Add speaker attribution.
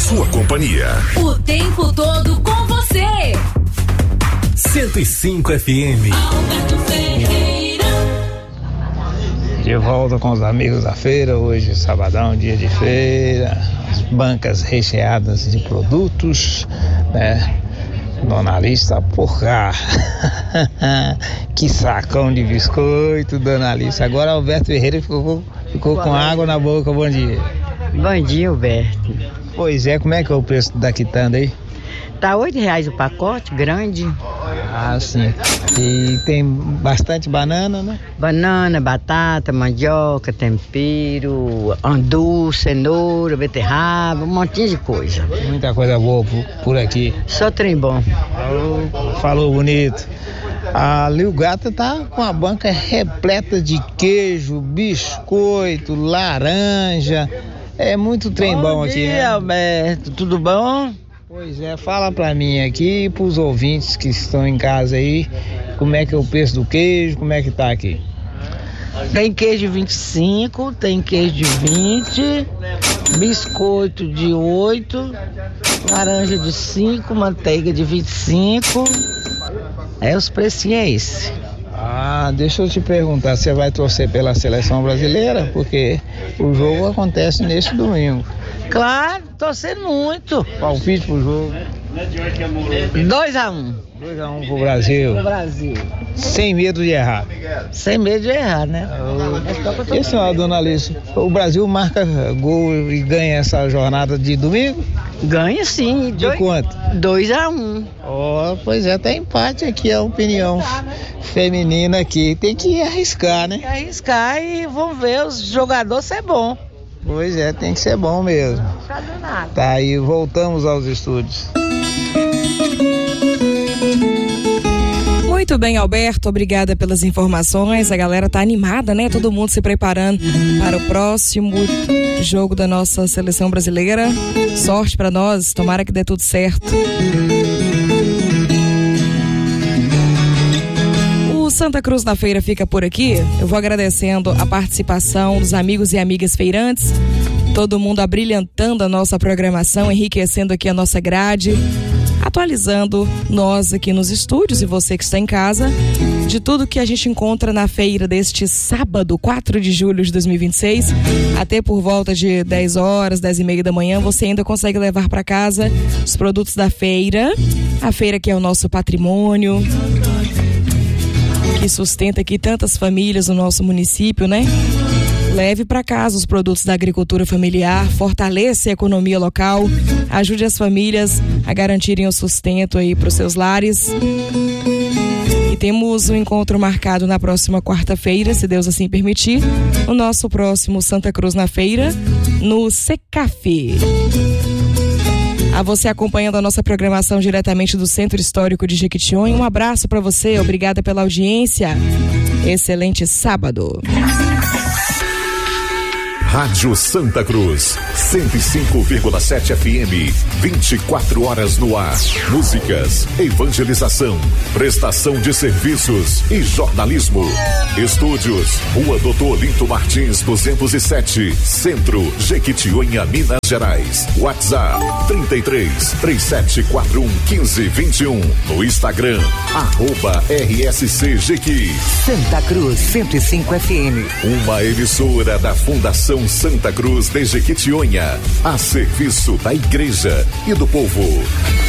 Speaker 1: sua companhia.
Speaker 2: O tempo todo com você.
Speaker 1: 105 FM.
Speaker 2: Alberto Ferreira.
Speaker 3: De volta com os amigos da feira, hoje sabadão, dia de feira, as bancas recheadas de produtos, né? Dona Alice tá por cá. Que sacão de biscoito, Dona Alice. Agora Alberto Ferreira ficou com água na boca. Bom dia.
Speaker 4: Bom dia, Alberto.
Speaker 3: Pois é, como é que é o preço da quitanda aí?
Speaker 4: Tá R$8 o pacote, grande.
Speaker 3: Ah, sim. E tem bastante banana, né?
Speaker 4: Banana, batata, mandioca, tempero, andu, cenoura, beterraba, um montinho de coisa.
Speaker 3: Muita coisa boa por aqui.
Speaker 4: Só trem bom.
Speaker 3: Falou bonito. Ali o gato tá com a banca repleta de queijo, biscoito, laranja. É muito trem bom aqui, né?
Speaker 4: Bom dia, Alberto. Tudo bom?
Speaker 3: Pois é, fala pra mim aqui e pros ouvintes que estão em casa aí, como é que é o preço do queijo, como é que tá aqui?
Speaker 4: Tem queijo de 25, tem queijo de 20, biscoito de 8, laranja de 5, manteiga de 25. Os precinhos é esse.
Speaker 3: Ah, deixa eu te perguntar, você vai torcer pela seleção brasileira? Porque o jogo acontece neste domingo.
Speaker 4: Claro, torcendo muito.
Speaker 3: Palpite pro jogo.
Speaker 4: 2-1.
Speaker 3: 2-1 pro Brasil.
Speaker 4: Pro Brasil.
Speaker 3: Sem medo de errar.
Speaker 4: Sem medo de errar, né?
Speaker 3: E a senhora, Dona Alice, o Brasil marca gol e ganha essa jornada de domingo?
Speaker 4: Ganha sim.
Speaker 3: De quanto?
Speaker 4: 2-1.
Speaker 3: Pois é, tá empate aqui, a opinião feminina aqui. Tem que arriscar, né?
Speaker 4: Tem que arriscar e vamos ver os jogadores ser bom.
Speaker 3: Pois é, tem que ser bom mesmo. Tá aí, voltamos aos estúdios.
Speaker 5: Muito bem, Alberto, obrigada pelas informações. A galera tá animada, né? Todo mundo se preparando para o próximo jogo da nossa seleção brasileira. Sorte para nós, tomara que dê tudo certo. O Santa Cruz na Feira fica por aqui. Eu vou agradecendo a participação dos amigos e amigas feirantes, todo mundo abrilhantando a nossa programação, enriquecendo aqui a nossa grade, atualizando nós aqui nos estúdios e você que está em casa, de tudo que a gente encontra na feira deste sábado, 4 de julho de 2026, até por volta de 10 horas, 10h30 da manhã, você ainda consegue levar para casa os produtos da feira, a feira que é o nosso patrimônio, que sustenta aqui tantas famílias no nosso município, né? Leve para casa os produtos da agricultura familiar, fortaleça a economia local, ajude as famílias a garantirem o sustento aí para os seus lares. E temos um encontro marcado na próxima quarta-feira, se Deus assim permitir, o nosso próximo Santa Cruz na Feira, no Secafé. A você acompanhando a nossa programação diretamente do Centro Histórico de Jequitinhonha, um abraço para você, obrigada pela audiência. Excelente sábado.
Speaker 1: Rádio Santa Cruz, 105,7 FM, 24 horas no ar. Músicas, evangelização, prestação de serviços e jornalismo. Estúdios, Rua Doutor Olinto Martins, 207, Centro, Jequitinhonha, Minas Gerais. WhatsApp, 33-3741-1521. No Instagram, @RSCJequi.
Speaker 6: Santa Cruz, 105 FM.
Speaker 1: Uma emissora da Fundação Santa Cruz de Jequitinhonha, a serviço da igreja e do povo.